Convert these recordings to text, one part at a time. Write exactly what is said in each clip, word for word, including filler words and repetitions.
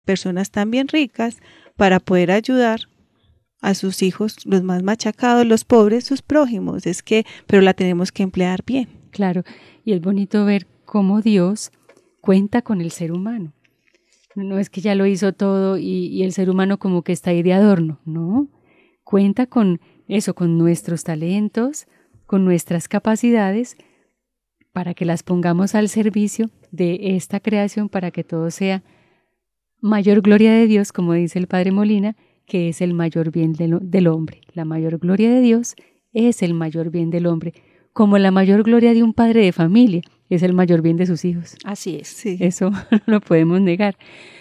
personas también ricas para poder ayudar a sus hijos, los más machacados, los pobres, sus prójimos. Es que, pero la tenemos que emplear bien. Claro, y es bonito ver cómo Dios cuenta con el ser humano. No es que ya lo hizo todo y, y el ser humano como que está ahí de adorno, no. Cuenta con eso, con nuestros talentos, con nuestras capacidades, para que las pongamos al servicio de esta creación, para que todo sea mayor gloria de Dios, como dice el Padre Molina, que es el mayor bien del, del hombre. La mayor gloria de Dios es el mayor bien del hombre, como la mayor gloria de un padre de familia es el mayor bien de sus hijos. Así es. Sí. Eso no lo podemos negar.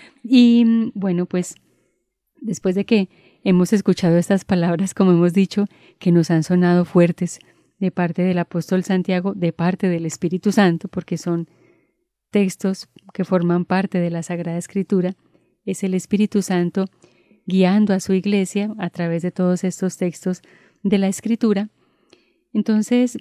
Y bueno, pues después de que hemos escuchado estas palabras, como hemos dicho, que nos han sonado fuertes de parte del apóstol Santiago, de parte del Espíritu Santo, porque son textos que forman parte de la Sagrada Escritura, es el Espíritu Santo guiando a su iglesia a través de todos estos textos de la Escritura. Entonces,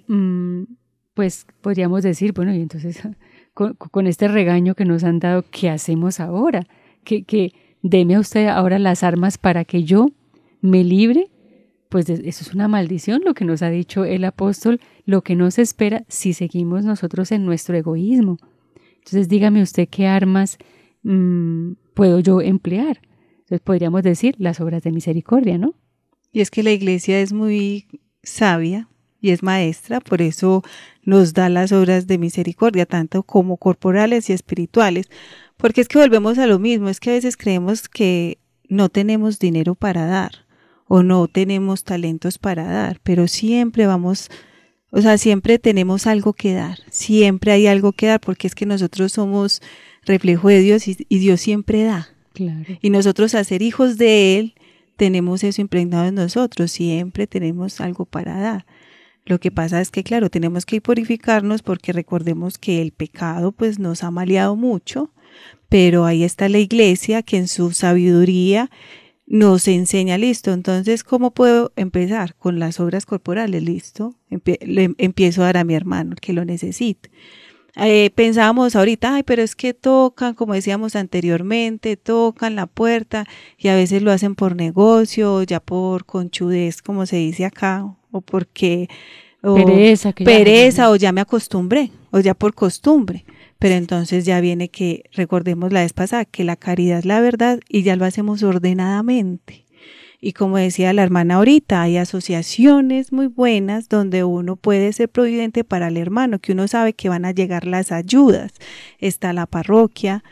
pues podríamos decir, bueno, y entonces con, con este regaño que nos han dado, ¿qué hacemos ahora? Que, que deme a usted ahora las armas para que yo me libre. Pues eso es una maldición, lo que nos ha dicho el apóstol, lo que nos espera si seguimos nosotros en nuestro egoísmo. Entonces dígame usted qué armas mmm, puedo yo emplear. Entonces podríamos decir las obras de misericordia, ¿no? Y es que la iglesia es muy sabia y es maestra, por eso nos da las obras de misericordia, tanto como corporales y espirituales, porque es que volvemos a lo mismo, es que a veces creemos que no tenemos dinero para dar o no tenemos talentos para dar, pero siempre vamos, o sea, siempre tenemos algo que dar, siempre hay algo que dar, porque es que nosotros somos reflejo de Dios y, y Dios siempre da. Claro. Y nosotros, a ser hijos de Él, tenemos eso impregnado en nosotros, siempre tenemos algo para dar. Lo que pasa es que, claro, tenemos que purificarnos, porque recordemos que el pecado pues nos ha maleado mucho, pero ahí está la iglesia que en su sabiduría nos enseña, listo, entonces, ¿cómo puedo empezar? Con las obras corporales, listo, Empie- le empiezo a dar a mi hermano que lo necesite. Eh, pensábamos ahorita, ay, pero es que tocan, como decíamos anteriormente, tocan la puerta y a veces lo hacen por negocio, o ya por conchudez, como se dice acá, o porque o pereza, que pereza ya o ya me acostumbré, o ya por costumbre. Pero entonces ya viene que, recordemos la vez pasada, que la caridad es la verdad y ya lo hacemos ordenadamente. Y como decía la hermana ahorita, hay asociaciones muy buenas donde uno puede ser providente para el hermano, que uno sabe que van a llegar las ayudas. Está la parroquia,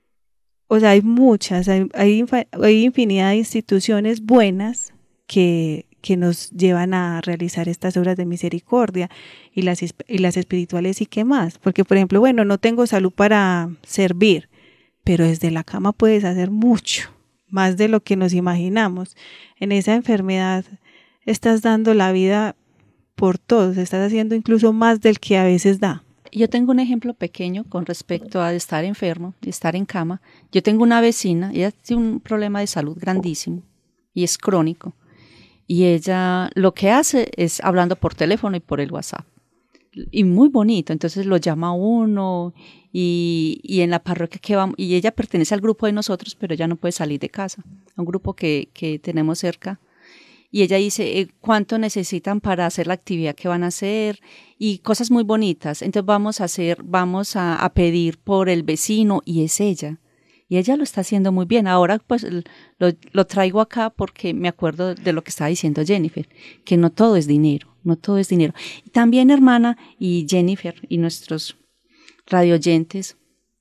o sea, hay muchas, hay, hay, hay infinidad de instituciones buenas que, que nos llevan a realizar estas obras de misericordia, y las, y las espirituales, y qué más. Porque, por ejemplo, bueno, no tengo salud para servir, pero desde la cama puedes hacer mucho, más de lo que nos imaginamos. En esa enfermedad estás dando la vida por todos, estás haciendo incluso más del que a veces da. Yo tengo un ejemplo pequeño con respecto a estar enfermo y estar en cama. Yo tengo una vecina, ella tiene un problema de salud grandísimo y es crónico. Y ella lo que hace es hablando por teléfono y por el WhatsApp. Y muy bonito, entonces lo llama a uno y, y en la parroquia que vamos, y ella pertenece al grupo de nosotros, pero ella no puede salir de casa, a un grupo que, que tenemos cerca. Y ella dice eh, cuánto necesitan para hacer la actividad que van a hacer y cosas muy bonitas. Entonces vamos a hacer, vamos a, a pedir por el vecino y es ella. Y ella lo está haciendo muy bien. Ahora pues lo, lo traigo acá porque me acuerdo de lo que estaba diciendo Jennifer, que no todo es dinero, no todo es dinero. Y también, hermana, y Jennifer y nuestros radioyentes,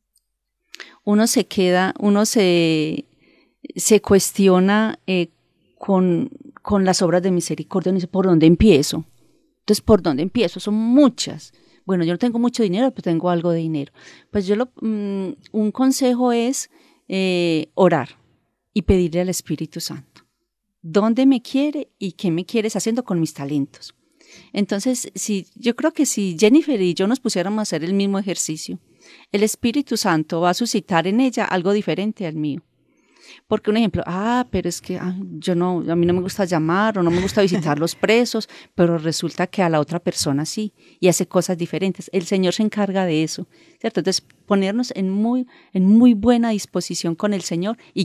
uno se queda, uno se, se cuestiona eh, con, con las obras de misericordia, uno dice, ¿por dónde empiezo? Entonces, ¿por dónde empiezo? Son muchas. Bueno, yo no tengo mucho dinero, pero tengo algo de dinero. Pues yo lo, um, un consejo es eh, orar y pedirle al Espíritu Santo. ¿Dónde me quiere y qué me quieres haciendo con mis talentos? Entonces, si, yo creo que si Jennifer y yo nos pusiéramos a hacer el mismo ejercicio, el Espíritu Santo va a suscitar en ella algo diferente al mío. Porque un ejemplo, ah, pero es que ah, yo no, a mí no me gusta llamar o no me gusta visitar los presos, pero resulta que a la otra persona sí, y hace cosas diferentes. El Señor se encarga de eso, ¿cierto? Entonces, ponernos en muy, en muy buena disposición con el Señor y